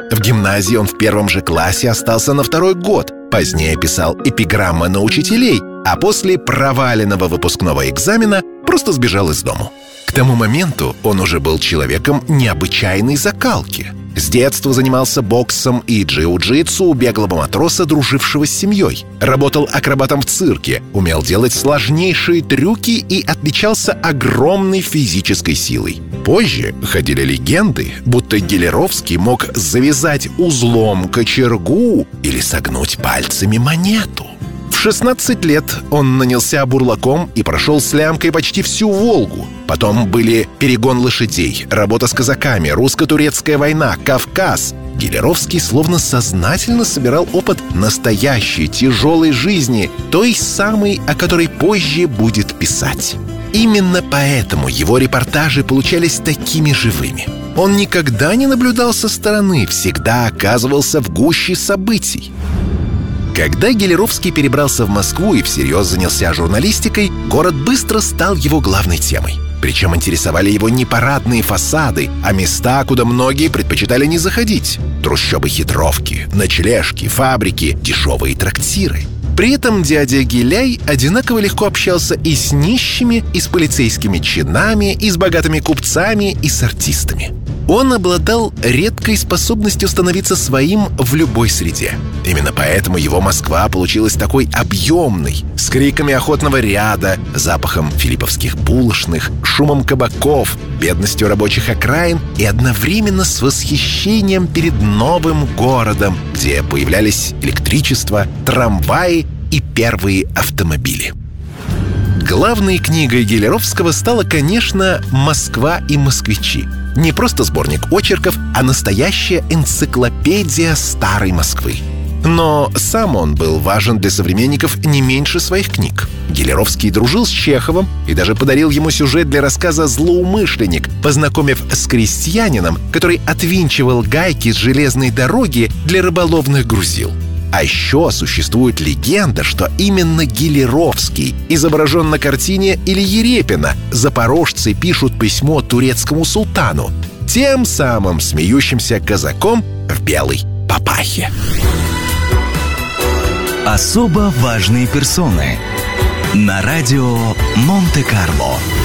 В гимназии он в первом же классе остался на второй год. Позднее писал эпиграммы на учителей, а после проваленного выпускного экзамена просто сбежал из дому. К тому моменту он уже был человеком необычайной закалки. С детства занимался боксом и джиу-джитсу у беглого матроса, дружившего с семьей. Работал акробатом в цирке, умел делать сложнейшие трюки и отличался огромной физической силой. Позже ходили легенды, будто Гелеровский мог завязать узлом кочергу или согнуть пальцами монету. В 16 лет он нанялся бурлаком и прошел с лямкой почти всю Волгу. Потом были перегон лошадей, работа с казаками, русско-турецкая война, Кавказ. Гелеровский словно сознательно собирал опыт настоящей тяжелой жизни, той самой, о которой позже будет писать. Именно поэтому его репортажи получались такими живыми. Он никогда не наблюдал со стороны, всегда оказывался в гуще событий. Когда Гелеровский перебрался в Москву и всерьез занялся журналистикой, город быстро стал его главной темой. Причем интересовали его не парадные фасады, а места, куда многие предпочитали не заходить. Трущобы-хитровки, ночлежки, фабрики, дешевые трактиры. При этом дядя Гиляй одинаково легко общался и с нищими, и с полицейскими чинами, и с богатыми купцами, и с артистами. Он обладал редкой способностью становиться своим в любой среде. Именно поэтому его Москва получилась такой объемной, с криками охотного ряда, запахом филипповских булочных, шумом кабаков, бедностью рабочих окраин и одновременно с восхищением перед новым городом, где появлялись электричество, трамваи и первые автомобили. Главной книгой Гелеровского стала, конечно, «Москва и москвичи». Не просто сборник очерков, а настоящая энциклопедия старой Москвы. Но сам он был важен для современников не меньше своих книг. Гелеровский дружил с Чеховым и даже подарил ему сюжет для рассказа «Злоумышленник», познакомив с крестьянином, который отвинчивал гайки с железной дороги для рыболовных грузил. А еще существует легенда, что именно Гелеровский изображен на картине Ильи Репина «Запорожцы пишут письмо турецкому султану», тем самым смеющимся казаком в белой папахе. Особо важные персоны на радио Монте-Карло.